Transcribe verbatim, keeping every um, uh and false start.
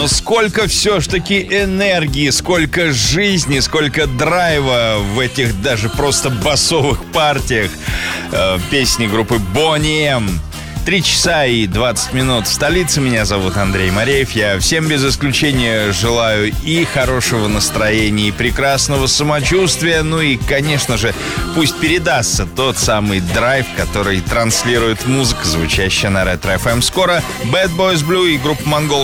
Но сколько все-таки энергии, сколько жизни, сколько драйва в этих даже просто басовых партиях э, песни группы Boney M. Три часа и двадцать минут в столице. Меня зовут Андрей Мореев. Я всем без исключения желаю и хорошего настроения, и прекрасного самочувствия. Ну и, конечно же, пусть передастся тот самый драйв, который транслирует музыка, звучащая на Ретро эф эм. Скоро Bad Boys Blue и группа Монгол